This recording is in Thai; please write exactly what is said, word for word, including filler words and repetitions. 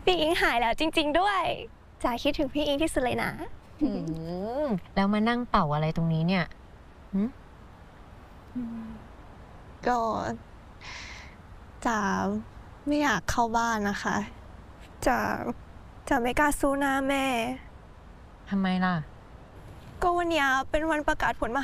พี่อิงหายแล้วจริงๆด้วยจ๋าคิดถึงพี่อิงที่สุดเลยนะแล้วมานั่งเป่าอะไรตรงนี้เนี่ยก็จ๋าไม่อยากเข้าบ้านนะคะจ๋าจ๋าไม่กล้าสู้หน้าแม่ทำไมล่ะก็วันนี้เป็นวันประกาศผลมหา